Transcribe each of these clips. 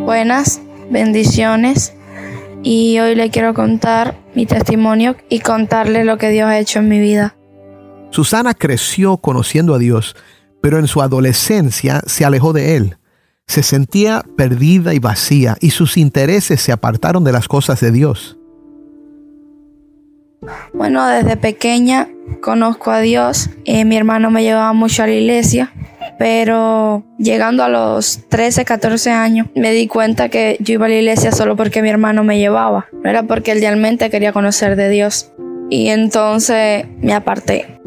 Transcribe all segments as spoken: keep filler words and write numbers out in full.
Buenas, bendiciones. Y hoy le quiero contar mi testimonio y contarle lo que Dios ha hecho en mi vida. Susana creció conociendo a Dios, pero en su adolescencia se alejó de Él. Se sentía perdida y vacía y sus intereses se apartaron de las cosas de Dios. Bueno, desde pequeña conozco a Dios. Eh, mi hermano me llevaba mucho a la iglesia, pero llegando a los trece, catorce años me di cuenta que yo iba a la iglesia solo porque mi hermano me llevaba. No era porque él realmente quería conocer de Dios. Y entonces me aparté.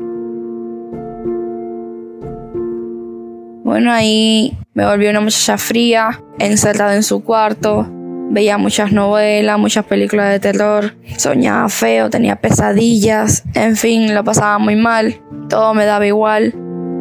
Bueno, ahí me volví una muchacha fría, encerrada en su cuarto. Veía muchas novelas, muchas películas de terror. Soñaba feo, tenía pesadillas. En fin, lo pasaba muy mal. Todo me daba igual.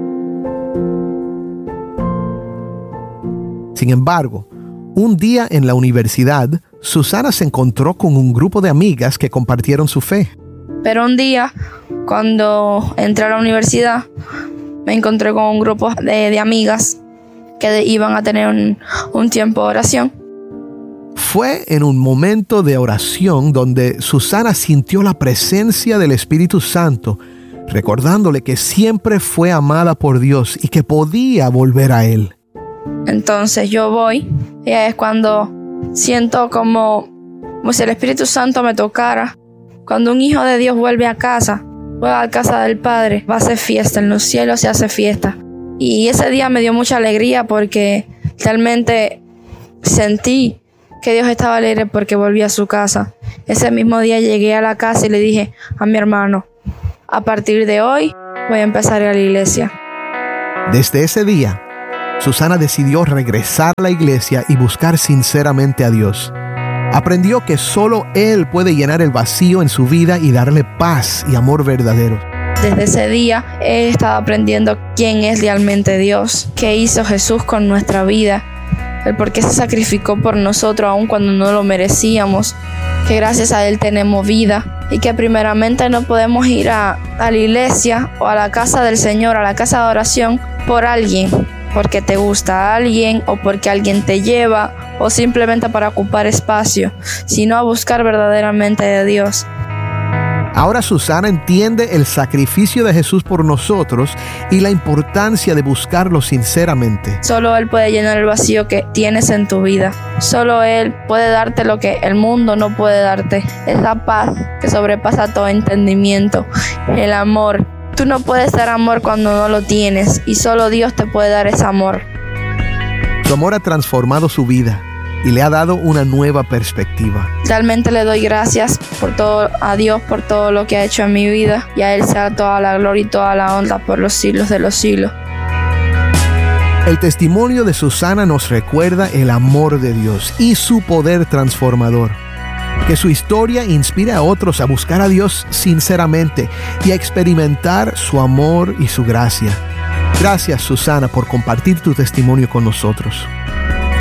Sin embargo, un día en la universidad, Susana se encontró con un grupo de amigas que compartieron su fe. Pero un día, cuando entré a la universidad, me encontré con un grupo de, de amigas que de, iban a tener un, un tiempo de oración. Fue en un momento de oración donde Susana sintió la presencia del Espíritu Santo, recordándole que siempre fue amada por Dios y que podía volver a Él. Entonces yo voy, y es cuando siento como, como si el Espíritu Santo me tocara. Cuando un hijo de Dios vuelve a casa, vuelve a casa del Padre, va a hacer fiesta, en los cielos se hace fiesta. Y ese día me dio mucha alegría porque realmente sentí que Dios estaba alegre porque volví a su casa. Ese mismo día llegué a la casa y le dije a mi hermano, a partir de hoy voy a empezar a ir a la iglesia. Desde ese día, Susana decidió regresar a la iglesia y buscar sinceramente a Dios. Aprendió que solo Él puede llenar el vacío en su vida y darle paz y amor verdadero. Desde ese día he estado aprendiendo quién es realmente Dios, qué hizo Jesús con nuestra vida, el por qué se sacrificó por nosotros aun cuando no lo merecíamos, que gracias a Él tenemos vida y que primeramente no podemos ir a, a la iglesia o a la casa del Señor, a la casa de oración por alguien, porque te gusta a alguien o porque alguien te lleva o simplemente para ocupar espacio, sino a buscar verdaderamente de Dios. Ahora Susana entiende el sacrificio de Jesús por nosotros y la importancia de buscarlo sinceramente. Solo Él puede llenar el vacío que tienes en tu vida. Solo Él puede darte lo que el mundo no puede darte. Esa paz que sobrepasa todo entendimiento. El amor. Tú no puedes dar amor cuando no lo tienes y solo Dios te puede dar ese amor. Su amor ha transformado su vida y le ha dado una nueva perspectiva. Realmente le doy gracias por todo, a Dios por todo lo que ha hecho en mi vida y a Él sea toda la gloria y toda la honra por los siglos de los siglos. El testimonio de Susana nos recuerda el amor de Dios y su poder transformador. Que su historia inspire a otros a buscar a Dios sinceramente y a experimentar su amor y su gracia. Gracias, Susana, por compartir tu testimonio con nosotros.